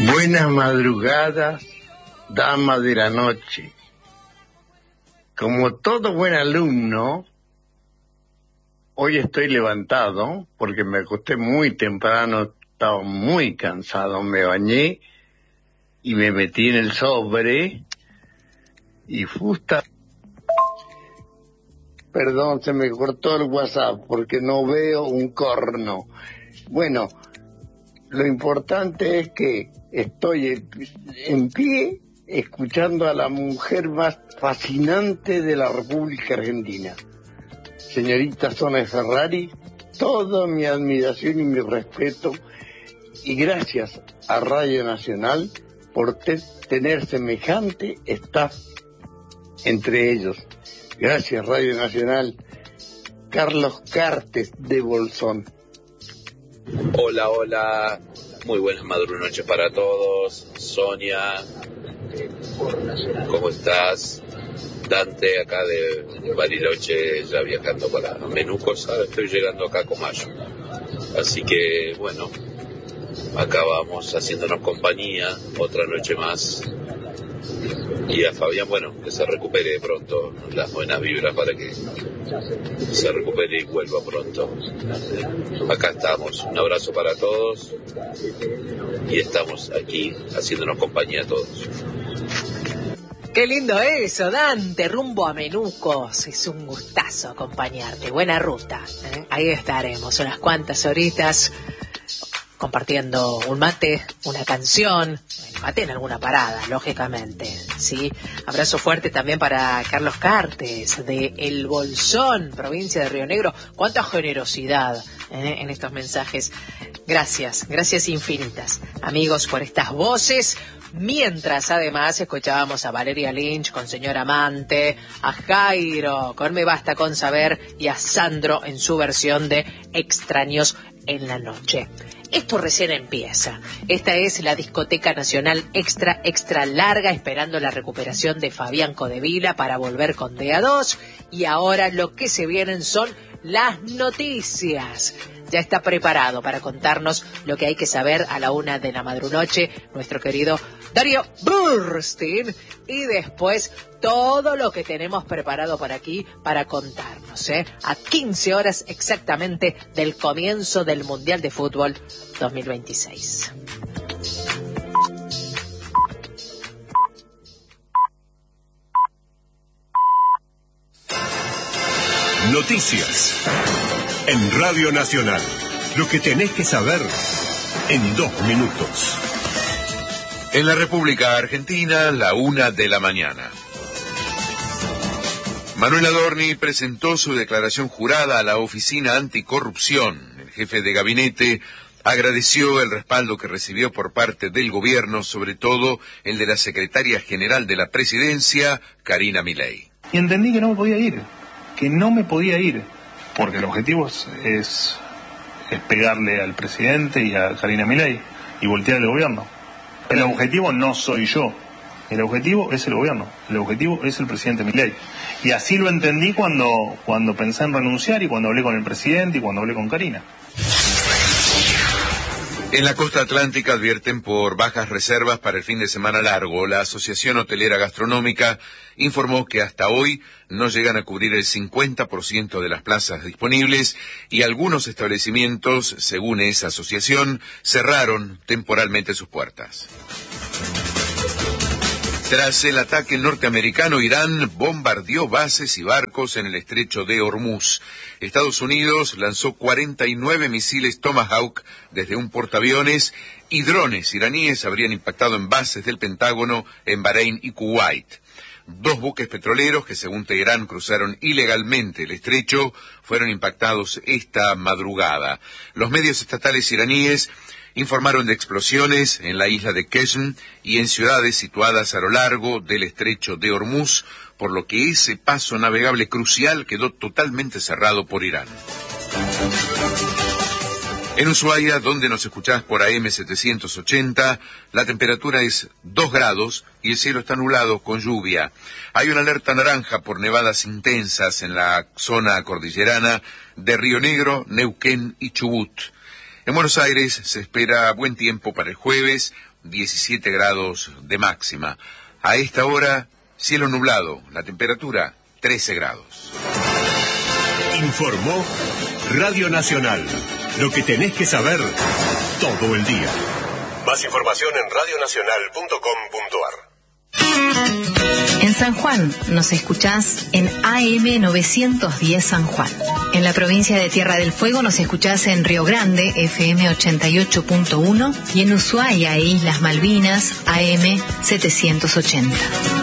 Buenas madrugadas, dama de la noche. Como todo buen alumno, hoy estoy levantado porque me acosté muy temprano, estaba muy cansado, me bañé y me metí en el sobre y justo... Perdón, se me cortó el WhatsApp porque no veo un corno. Bueno, lo importante es que estoy en pie escuchando a la mujer más fascinante de la República Argentina, señorita Sona Ferrari. Toda mi admiración y mi respeto, y gracias a Radio Nacional por tener semejante staff entre ellos. Gracias, Radio Nacional. Carlos Cartes de Bolsón. Hola, hola, muy buenas noches para todos. Sonia, ¿cómo estás? Dante, acá de Bariloche, ya viajando para Menucos. Ahora estoy llegando acá a Comayo. Así que, bueno, acá vamos haciéndonos compañía, otra noche más. Y a Fabián, bueno, que se recupere pronto, las buenas vibras para que se recupere y vuelva pronto. Acá estamos, un abrazo para todos y estamos aquí haciéndonos compañía a todos. Qué lindo eso, Dante, rumbo a Menucos. Es un gustazo acompañarte, buena ruta, ¿eh? Ahí estaremos unas cuantas horitas compartiendo un mate, una canción, el mate en alguna parada, lógicamente, ¿sí? Abrazo fuerte también para Carlos Cartes, de El Bolsón, provincia de Río Negro. Cuánta generosidad en estos mensajes. Gracias, gracias infinitas, amigos, por estas voces. Mientras además escuchábamos a Valeria Lynch con Señor Amante, a Jairo con Me Basta Con Saber y a Sandro en su versión de Extraños en la Noche. Esto recién empieza. Esta es la discoteca nacional extra larga, esperando la recuperación de Fabián Codevila para volver con DA2. Y ahora lo que se vienen son las noticias. Ya está preparado para contarnos lo que hay que saber a la 1 de la madrunoche nuestro querido Darío Burstein, y después todo lo que tenemos preparado por aquí para contarnos, a 15 horas exactamente del comienzo del Mundial de Fútbol 2026. Noticias en Radio Nacional. Lo que tenés que saber en 2 minutos. En la República Argentina, la 1 de la mañana. Manuel Adorni presentó su declaración jurada a la Oficina Anticorrupción. El jefe de gabinete agradeció el respaldo que recibió por parte del gobierno, sobre todo el de la secretaria general de la Presidencia, Karina Milei. Y entendí que no me podía ir, porque el objetivo es pegarle al presidente y a Karina Milei y voltear el gobierno. El objetivo no soy yo, el objetivo es el gobierno, el objetivo es el presidente Milei. Y así lo entendí cuando pensé en renunciar y cuando hablé con el presidente y cuando hablé con Karina. En la costa atlántica advierten por bajas reservas para el fin de semana largo. La Asociación Hotelera Gastronómica informó que hasta hoy no llegan a cubrir el 50% de las plazas disponibles y algunos establecimientos, según esa asociación, cerraron temporalmente sus puertas. Tras el ataque norteamericano, Irán bombardeó bases y barcos en el estrecho de Hormuz. Estados Unidos lanzó 49 misiles Tomahawk desde un portaaviones y drones iraníes habrían impactado en bases del Pentágono en Bahrein y Kuwait. 2 buques petroleros que, según Teherán, cruzaron ilegalmente el estrecho fueron impactados esta madrugada. Los medios estatales iraníes informaron de explosiones en la isla de Qeshm y en ciudades situadas a lo largo del estrecho de Hormuz, por lo que ese paso navegable crucial quedó totalmente cerrado por Irán. En Ushuaia, donde nos escuchás por AM 780, la temperatura es 2 grados y el cielo está nublado con lluvia. Hay una alerta naranja por nevadas intensas en la zona cordillerana de Río Negro, Neuquén y Chubut. En Buenos Aires se espera buen tiempo para el jueves, 17 grados de máxima. A esta hora, cielo nublado, la temperatura 13 grados. Informó Radio Nacional. Lo que tenés que saber todo el día. Más información en radionacional.com.ar. En San Juan nos escuchás en AM 910 San Juan. En la provincia de Tierra del Fuego nos escuchás en Río Grande, FM 88.1, y en Ushuaia e Islas Malvinas, AM 780.